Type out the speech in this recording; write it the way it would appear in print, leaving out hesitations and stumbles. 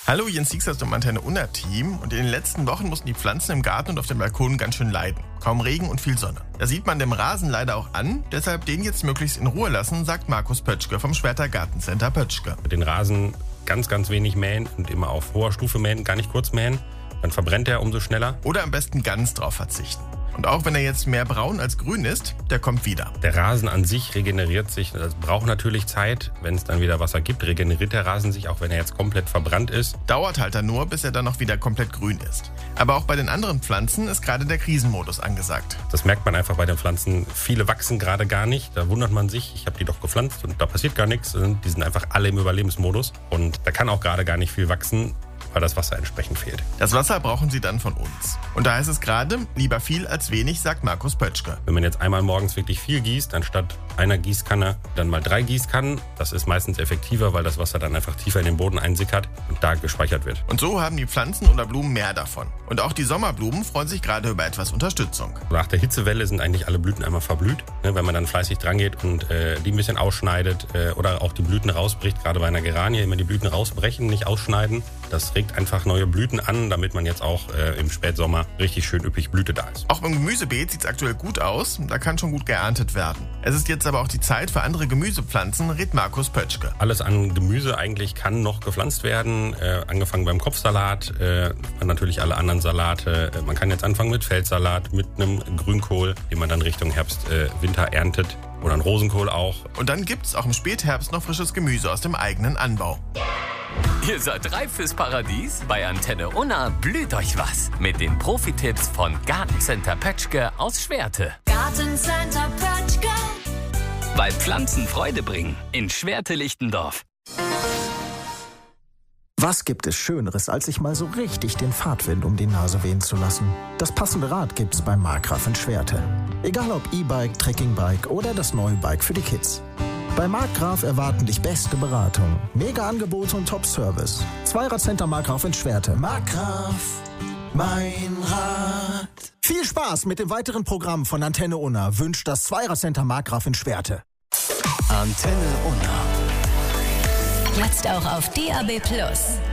Hallo, Jens Siegers vom Antenne Unna Team. Und in den letzten Wochen mussten die Pflanzen im Garten und auf dem Balkon ganz schön leiden. Kaum Regen und viel Sonne. Das sieht man dem Rasen leider auch an. Deshalb den jetzt möglichst in Ruhe lassen, sagt Markus Pötschke vom Schwerter Gartencenter Pötschke. Den Rasen ganz wenig mähen und immer auf hoher Stufe mähen, gar nicht kurz mähen. Dann verbrennt er umso schneller. Oder am besten ganz drauf verzichten. Und auch wenn er jetzt mehr braun als grün ist, der kommt wieder. Der Rasen an sich regeneriert sich. Das braucht natürlich Zeit. Wenn es dann wieder Wasser gibt, regeneriert der Rasen sich, auch wenn er jetzt komplett verbrannt ist. Dauert halt dann nur, bis er dann noch wieder komplett grün ist. Aber auch bei den anderen Pflanzen ist gerade der Krisenmodus angesagt. Das merkt man einfach bei den Pflanzen. Viele wachsen gerade gar nicht. Da wundert man sich, ich habe die doch gepflanzt und da passiert gar nichts. Die sind einfach alle im Überlebensmodus. Und da kann auch gerade gar nicht viel wachsen, weil das Wasser entsprechend fehlt. Das Wasser brauchen sie dann von uns. Und da heißt es gerade, lieber viel als wenig, sagt Markus Pötschke. Wenn man jetzt einmal morgens wirklich viel gießt, anstatt einer Gießkanne dann mal 3 Gießkannen, das ist meistens effektiver, weil das Wasser dann einfach tiefer in den Boden einsickert und da gespeichert wird. Und so haben die Pflanzen oder Blumen mehr davon. Und auch die Sommerblumen freuen sich gerade über etwas Unterstützung. Nach der Hitzewelle sind eigentlich alle Blüten einmal verblüht. Wenn man dann fleißig dran geht und die ein bisschen ausschneidet oder auch die Blüten rausbricht, gerade bei einer Geranie immer die Blüten rausbrechen, nicht ausschneiden. Das regt einfach neue Blüten an, damit man jetzt auch im Spätsommer richtig schön üppig Blüte da ist. Auch beim Gemüsebeet sieht es aktuell gut aus. Da kann schon gut geerntet werden. Es ist jetzt aber auch die Zeit für andere Gemüsepflanzen, rät Markus Pötschke. Alles an Gemüse eigentlich kann noch gepflanzt werden. Angefangen beim Kopfsalat, natürlich alle anderen Salate. Man kann jetzt anfangen mit Feldsalat, mit einem Grünkohl, den man dann Richtung Herbst, Winter erntet. Oder einen Rosenkohl auch. Und dann gibt es auch im Spätherbst noch frisches Gemüse aus dem eigenen Anbau. Ihr seid reif fürs Paradies? Bei Antenne Unna blüht euch was. Mit den Profi-Tipps von Gartencenter Pötschke aus Schwerte. Gartencenter Pötschke. Weil Pflanzen Freude bringen. In Schwerte-Lichtendorf. Was gibt es Schöneres, als sich mal so richtig den Fahrtwind um die Nase wehen zu lassen? Das passende Rad gibt's bei Markgraf in Schwerte. Egal ob E-Bike, Trekkingbike oder das neue Bike für die Kids. Bei Markgraf erwarten dich beste Beratung, Mega-Angebote und Top-Service. Zweiradcenter Markgraf in Schwerte. Markgraf, mein Rad. Viel Spaß mit dem weiteren Programm von Antenne Unna wünscht das Zweiradcenter Markgraf in Schwerte. Antenne Unna. Jetzt auch auf DAB+.